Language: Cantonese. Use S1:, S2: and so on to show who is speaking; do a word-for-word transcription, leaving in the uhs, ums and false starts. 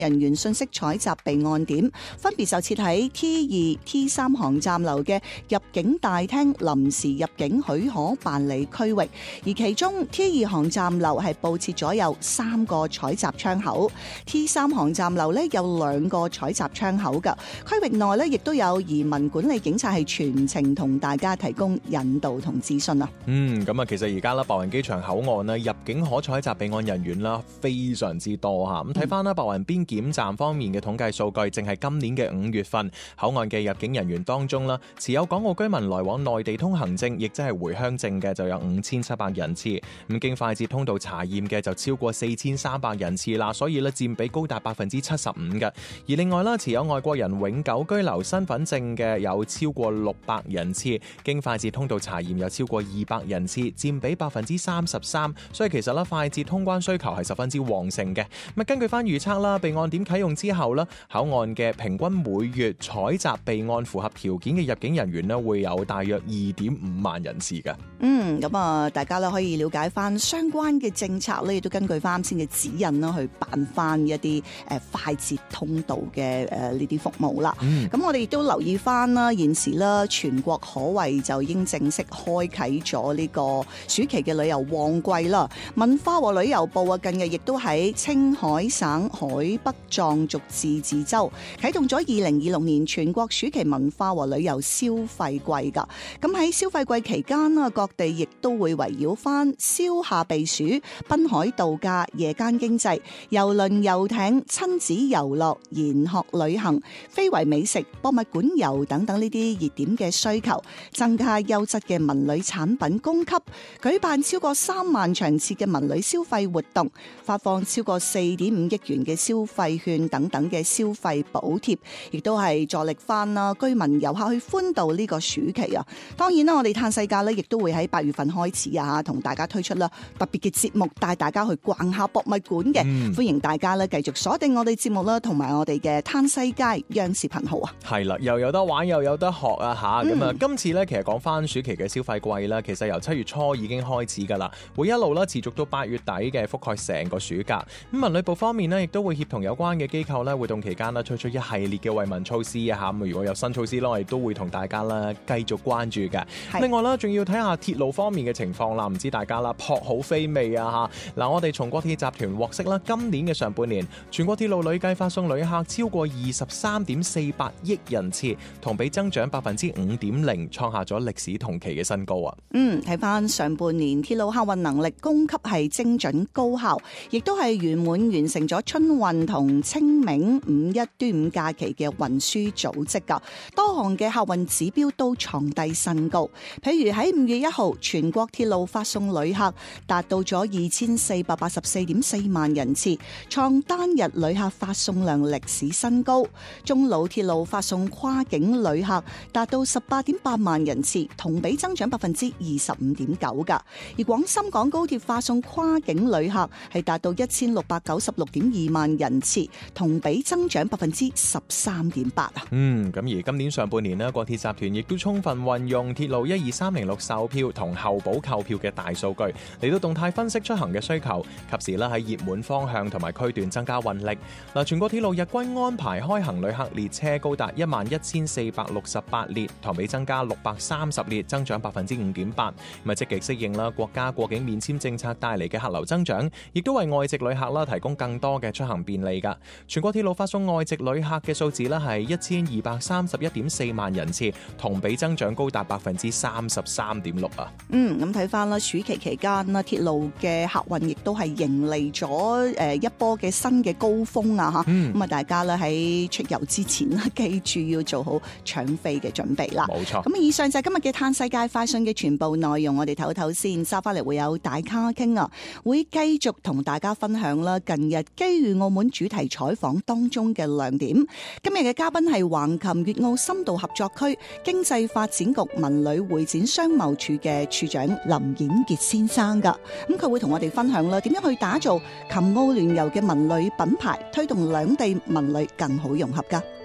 S1: 人員信息採集備案點，分別就設喺 T 二、T 三航站樓嘅入境大廳臨時入境許可辦理區域，而其中 T 二航站樓係佈設咗有三個採集窗口 ，T 三航站樓呢有兩個採集窗口㗎。區域內呢亦都有移民管理警察係全程同大家提供引導同資訊啊。
S2: 嗯，咁啊，其實而家啦，白雲機場口岸呢入境可採集備案人員啦非常之多嚇。咁睇翻啦，白雲邊檢站方面嘅統計數據，淨係今年嘅五月份，口岸嘅入境人員當中啦，持有港澳居民來往內地通行證，亦即係回鄉證嘅就有五千七百人次，咁經快捷通道查驗嘅就超過四千三百人次啦，所以咧佔比高達百分之七十五嘅。而另外啦，持有外國人永久居留身份證嘅有超過六百人次，經快捷通道查驗有超過二百人次，佔比百分之三十三，所以其實咧快捷通關需求係十分之旺盛嘅。咁根據翻預測啦，備案點啟用之後咧，口岸嘅平均每月採集備案符合條件嘅入境人員咧，會有大約二點五萬人次嘅。
S1: 嗯，咁啊，大家咧可以了解翻相關嘅政策咧，亦都根據翻啱先嘅指引啦，去辦翻一啲誒快捷通道嘅誒呢啲服務啦。咁、嗯、我哋亦都留意翻啦，現時啦全國可謂就已經正式開啟咗呢個暑期嘅旅遊旺季啦。文化和旅遊部啊，近日亦都喺青海省海北壯族自治州啟動咗二零二六年全國暑期文化和旅遊消費季噶。咁喺消費季期間啦，各地亦都會圍繞翻消夏避暑、濱海度假、夜間經濟、郵輪遊艇、親子遊樂、研學旅行、非遺美食、博物館遊等等呢啲熱點嘅需求，增加優質嘅文旅產品供給，舉辦超過三萬場次嘅文旅消費活動，發放超過四點五億元嘅消費券等等嘅消費補貼，亦都係助力翻啦居民遊客去歡度呢個暑期啊！當然啦，我哋嘆世界咧，亦都會喺八月份開始啊，同大家推出啦特別嘅節目，帶大家去逛下博物館嘅、嗯。歡迎大家咧繼續鎖定我哋節目啦，同埋我哋嘅嘆世界央視頻號啊。係
S2: 啦，又有得玩又有得學啊吓！咁、嗯、啊，今次咧其實講翻暑期嘅消費季啦，其實由七月初已經開始噶啦，會一路啦持續到八月底嘅，覆蓋成個暑假。咁文旅部方面呢，亦都會協同有關嘅機構咧，活動期間呢推出一系列嘅惠民措施啊吓。咁如果有新措施咧，我哋都會同大家啦繼續關注嘅。另外啦，仲要睇下鐵路方面嘅情況啦，唔知大家啦撲好飛未啊吓？嗱，我哋從國鐵集團獲悉啦，今年嘅上半年全國鐵路累計發送旅客超過二十三點四八億人次，同比增長百分之五點零，創下咗歷史同期嘅新高啊！
S1: 嗯，睇翻上半年鐵路客運能力供給係精準高效，亦都係圓滿完成咗春運同清明、五一、端午假期嘅運輸組織噶，多項嘅客運指標都創低新高。譬如喺五月一號，全國鐵路發送旅客達到咗二千四百八十四點四萬人次，創單日旅客發送量歷史新高。中老鐵路發送跨境旅客達到十八點八萬人次，同比增長百分之二十五點九噶。而廣深港高鐵發送跨境旅客係達到一千六百九十六點二萬人次，同比增長百分之十三點八啊。
S2: 嗯，咁而今年上半年呢，國鐵集團亦都充分運用鐵路一二三零六售票同候補購票嘅大數據，嚟到動態分析出行嘅需求，及時咧喺熱門方向同埋區段增加運力。嗱，全國鐵路日均安排開行旅客列車高達一萬一千四百六十八列，同比增加六百三十列，增長百分之五點八。咁啊，積極適應啦國家過境免簽政策帶嚟嘅客流增長，亦都為外籍旅客啦提供更多嘅出行便利噶。全國鐵路發送外籍旅客嘅數字咧係一千二百三十一點四萬人次，同比增長高達百分之三十三點六啊。
S1: 嗯，咁睇翻啦，暑期期間啦，鐵路嘅客運亦都係迎嚟咗誒一波嘅新嘅高峰啊吓。咁、嗯、啊，大家咧喺出遊之前啦，記住要做好搶飛嘅準備啦。
S2: 冇錯。
S1: 咁以上就係今日嘅嘆世界快訊嘅全部內容，我哋唞唞先，收翻嚟會有大咖傾啊，會繼續同大家分享啦。近日機遇澳門主題採訪當中嘅亮點。今日嘅嘉賓係橫琴粵澳深度合作區經濟發展局文旅會展商貿處嘅處長林演傑先生噶。咁佢會同我哋分享啦，點樣去打造琴澳聯遊嘅文旅品牌，推動兩地文旅更好融合噶。